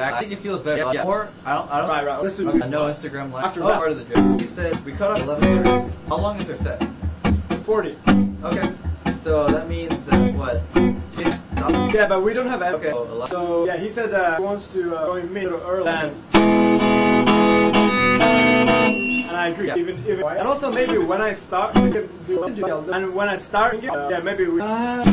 I think it feels better. Yeah. Or I don't. Right. Listen. Okay. No Instagram live. After part of the trip. He said we cut off 11:30. How long is our set? 40. Okay. So that means what? Yeah, but we don't have. Okay. So yeah, he said he wants to join me a little early. And I agree. Yeah. Even and also maybe when I start, we can do and when I start, yeah, maybe we.